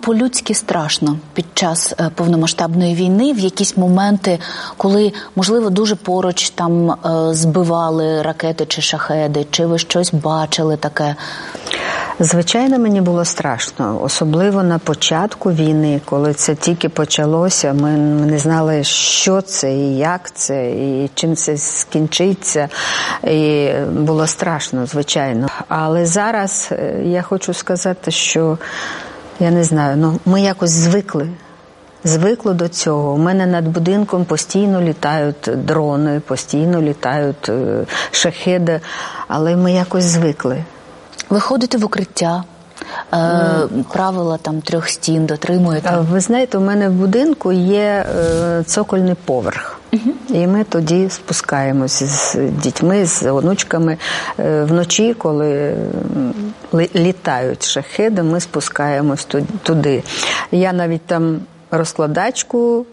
по-людськи страшно під час повномасштабної війни, в якісь моменти, коли, можливо, дуже поруч там збивали ракети чи шахеди, чи ви щось бачили таке? Звичайно, мені було страшно, особливо на початку війни, коли це тільки почалося, ми не знали, що це, і як це, і чим це скінчиться, і було страшно, звичайно. Але зараз я хочу сказати, що, я не знаю, ми якось звикли до цього. У мене над будинком постійно літають дрони, постійно літають шахеди, але ми якось звикли. Ви ходите в укриття, правила там 3 стін дотримуєте? Ви знаєте, у мене в будинку є цокольний поверх. І ми тоді спускаємось з дітьми, з онучками. Вночі, коли літають шахеди, ми спускаємось туди. Я навіть там розкладачку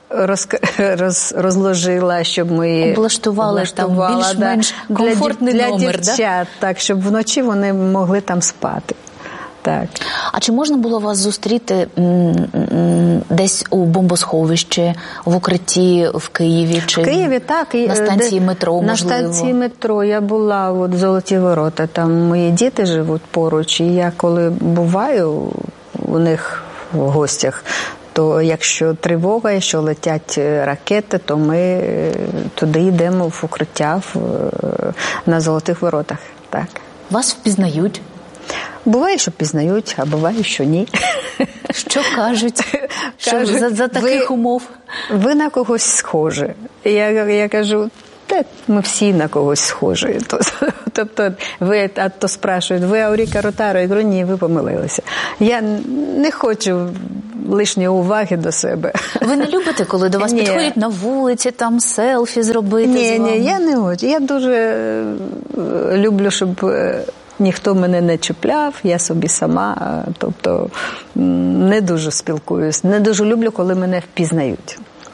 розложила, щоб ми облаштували там більш-менш комфортний для номер, дівчат, так, щоб вночі вони могли там спати. Так. А чи можна було вас зустріти десь у бомбосховищі, в укритті в Києві? Чи в Києві, так. На станції метро, можливо? На станції метро. Я була в Золоті Ворота. Там мої діти живуть поруч. І я коли буваю у них в гостях, то якщо тривога, якщо летять ракети, то ми туди йдемо в укриття на Золотих Воротах. Так. Вас впізнають? Буває, що пізнають, а буває, що ні. Що кажуть? За таких умов? Ви на когось схожі. Я кажу, ми всі на когось схожі. Тобто, то спрашують, ви Ауріка Ротаро? Я говорю, ні, ви помилилися. Я не хочу лишньої уваги до себе. Ви не любите, коли до вас підходять на вулиці, там селфі зробити з вами? Ні, я не хочу. Я дуже люблю, щоб ніхто мене не чіпляв, я собі сама, тобто не дуже спілкуюсь, не дуже люблю, коли мене впізнають.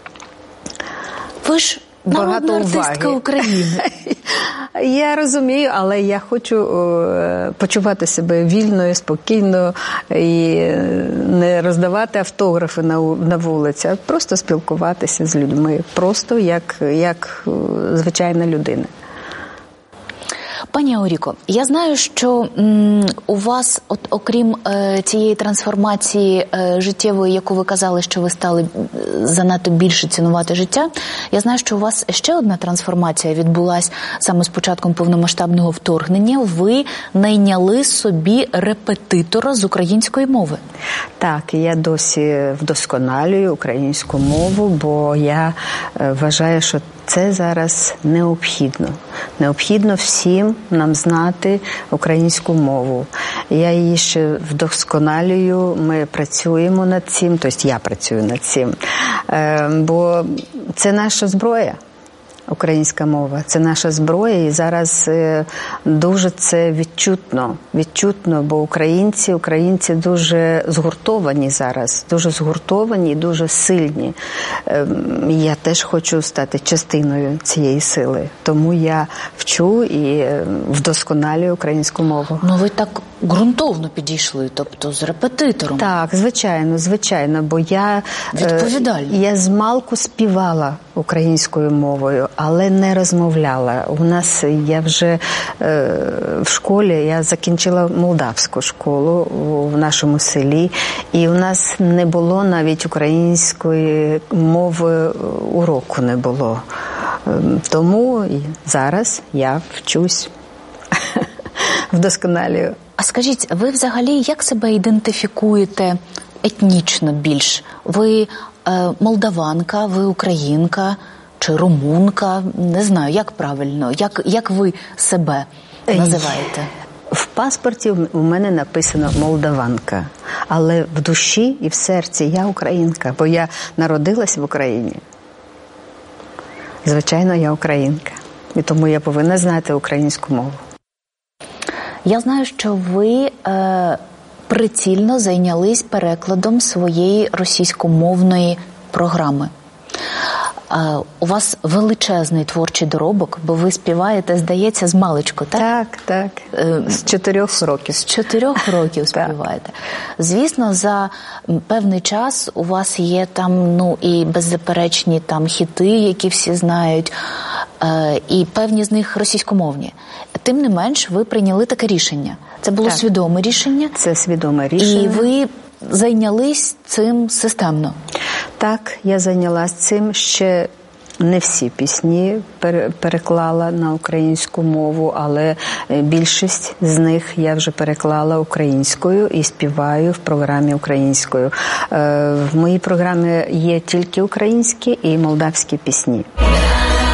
Ви ж народна артистка України. Я розумію, але я хочу почувати себе вільно, спокійно і не роздавати автографи на вулиці, а просто спілкуватися з людьми, просто як звичайна людина. Пані Ауріко, я знаю, що у вас, окрім цієї трансформації життєвої, яку ви казали, що ви стали занадто більше цінувати життя, я знаю, що у вас ще одна трансформація відбулась саме з початком повномасштабного вторгнення. Ви найняли собі репетитора з української мови. Так, я досі вдосконалюю українську мову, бо я вважаю, що це зараз необхідно. Необхідно всім нам знати українську мову. Я її ще вдосконалюю, ми працюємо над цим, тобто я працюю над цим, бо це наша зброя. Українська мова – це наша зброя, і зараз дуже це відчутно, бо українці дуже згуртовані зараз, дуже згуртовані і дуже сильні. Я теж хочу стати частиною цієї сили, тому я вчу і вдосконалюю українську мову. Ну ви так ґрунтовно підійшли, тобто з репетитором. Так, звичайно, бо я змалку співала українською мовою, але не розмовляла. У нас, я вже в школі, я закінчила молдавську школу в нашому селі, і у нас не було навіть української мови, уроку не було. Тому зараз я вчусь, вдосконалюю. А скажіть, ви взагалі як себе ідентифікуєте етнічно більш? Ви молдаванка, ви українка чи румунка? Не знаю, як правильно, як ви себе називаєте? В паспорті у мене написано молдаванка, але в душі і в серці я українка, бо я народилась в Україні. Звичайно, я українка, і тому я повинна знати українську мову. Я знаю, що ви прицільно зайнялись перекладом своєї російськомовної програми. У вас величезний творчий доробок, бо ви співаєте, здається, з маличку, так? Так. З 4 років. З 4 років співаєте. Звісно, за певний час у вас є там, і беззаперечні там хіти, які всі знають, і певні з них російськомовні. Тим не менш, ви прийняли таке рішення. Це було свідоме рішення. Це свідоме рішення. І ви зайнялись цим системно. Так, я зайнялась цим. Ще не всі пісні переклала на українську мову, але більшість з них я вже переклала українською і співаю в програмі українською. В моїй програмі є тільки українські і молдавські пісні.